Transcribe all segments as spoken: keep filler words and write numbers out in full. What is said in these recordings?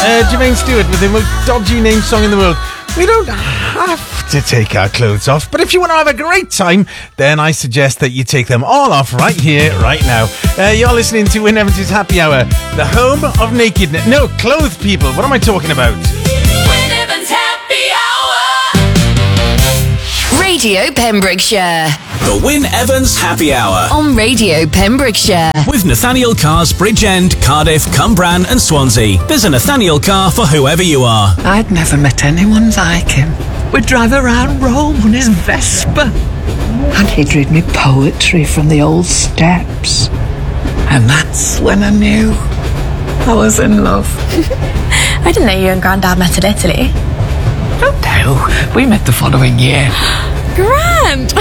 Uh, Jermaine Stewart with the most dodgy named song in the world. We don't have to take our clothes off, but if you want to have a great time, then I suggest that you take them all off right here, right now. Uh, you're listening to Win Evans' Happy Hour, the home of nakedness. No, clothed people. What am I talking about? Win Evans' Happy Hour. Radio Pembrokeshire. The Win Evans Happy Hour. On Radio Pembrokeshire. With Nathaniel Cars Bridgend, Cardiff, Cumbran and Swansea. There's a Nathaniel car for whoever you are. I'd never met anyone like him. We'd drive around Rome on his Vespa. And he'd read me poetry from the old steps. And that's when I knew I was in love. I didn't know you and Grandad met in Italy. Oh no, we met the following year. Grand!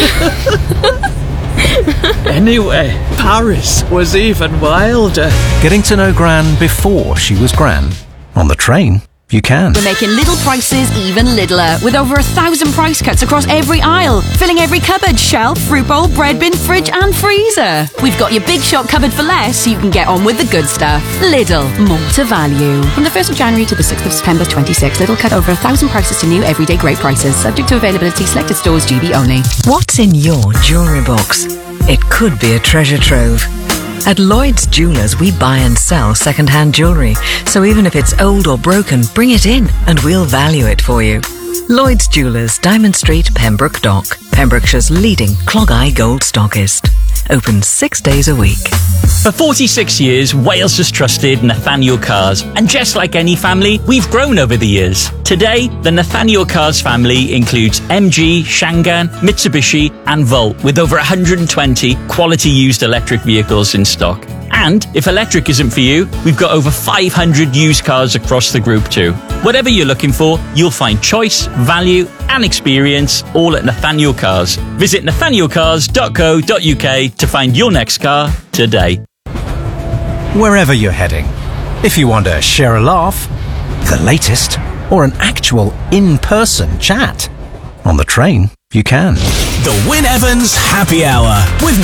Anyway, Paris was even wilder. Getting to know Gran before she was Gran. On the train, you can. We're making little prices even littler, with over a thousand price cuts across every aisle, filling every cupboard, shelf, fruit bowl, bread bin, fridge and freezer. We've got your big shop covered for less, so you can get on with the good stuff. Lidl, more to value. From the first of January to the sixth of September twenty-six, Lidl cut over a thousand prices to new everyday great prices, subject to availability, selected stores, G B only. What's in your jewellery box? It could be a treasure trove. At Lloyd's Jewellers, we buy and sell second-hand jewellery. So even if it's old or broken, bring it in and we'll value it for you. Lloyd's Jewellers, Diamond Street, Pembroke Dock. Pembrokeshire's leading clog-eye gold stockist. Open six days a week. For forty-six years, Wales has trusted Nathaniel Cars. And just like any family, we've grown over the years. Today, the Nathaniel Cars family includes M G, Shangan, Mitsubishi and Volt, with over one hundred twenty quality used electric vehicles in stock. And if electric isn't for you, we've got over five hundred used cars across the group too. Whatever you're looking for, you'll find choice, value and experience all at Nathaniel Cars. Visit nathaniel cars dot co dot uk to find your next car today. Wherever you're heading, if you want to share a laugh, the latest, or an actual in-person chat, on the train, you can. The Win Evans Happy Hour with